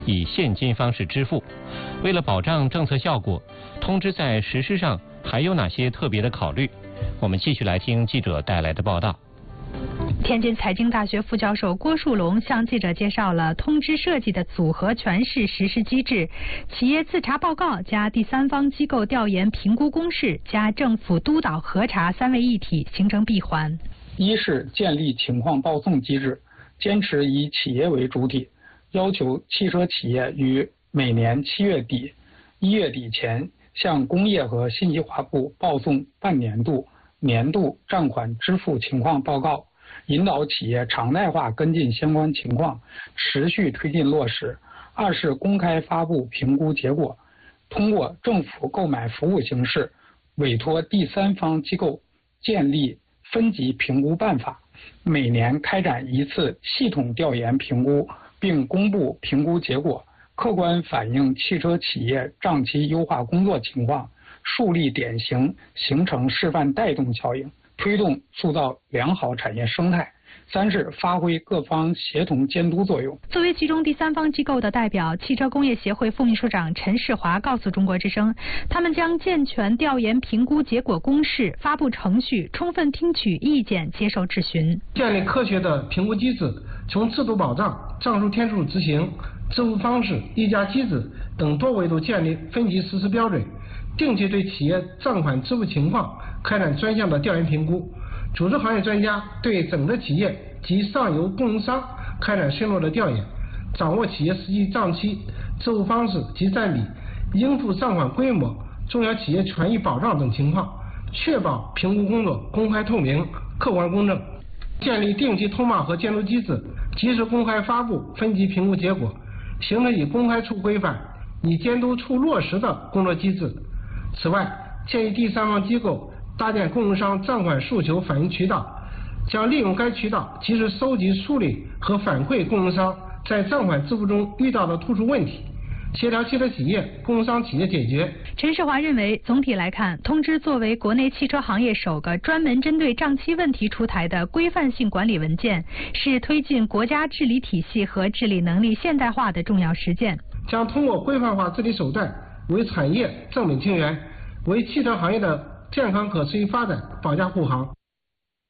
以现金方式支付。为了保障政策效果，通知在实施上还有哪些特别的考虑？我们继续来听记者带来的报道。 天津财经大学副教授郭树龙向记者介绍了通知设计的组合拳式实施机制：企业自查报告加第三方机构调研评估公示加政府督导核查三位一体，形成闭环。 一是建立情况报送机制，坚持以企业为主体，要求汽车企业于每年7月底、1月底前向工业和信息化部报送半年度、年度账款支付情况报告，引导企业常态化跟进相关情况，持续推进落实。二是公开发布评估结果，通过政府购买服务形式，委托第三方机构建立分级评估办法，每年开展一次系统调研评估，并公布评估结果，客观反映汽车企业账期优化工作情况，树立典型，形成示范带动效应，推动塑造良好产业生态。三是发挥各方协同监督作用。 作为其中第三方机构的代表，汽车工业协会副秘书长陈世华告诉中国之声，他们将健全调研评估结果公示、发布程序，充分听取意见，接受质询， 建立科学的评估机制，从制度保障、账数天数执行、支付方式、议价机制等多维度建立分级实施标准，定期对企业账款支付情况开展专项的调研评估，组织行业专家对整个企业及上游供应商开展深入的调研，掌握企业实际账期、支付方式及占比、应付账款规模、中小企业权益保障等情况，确保评估工作公开透明、客观公正。建立定期通报和监督机制，及时公开发布分级评估结果，形成以公开处规范、以监督处落实的工作机制。此外，建议第三方机构搭建供应商账款诉求反映渠道，将利用该渠道及时收集、梳理和反馈供应商在账款支付中遇到的突出问题，协调汽车企业、供应商企业解决。 陈世华认为，总体来看，通知作为国内汽车行业首个专门针对账期问题出台的规范性管理文件，是推进国家治理体系和治理能力现代化的重要实践。 将通过规范化治理手段，为产业正本清源，为汽车行业的健康可持续发展保驾护航。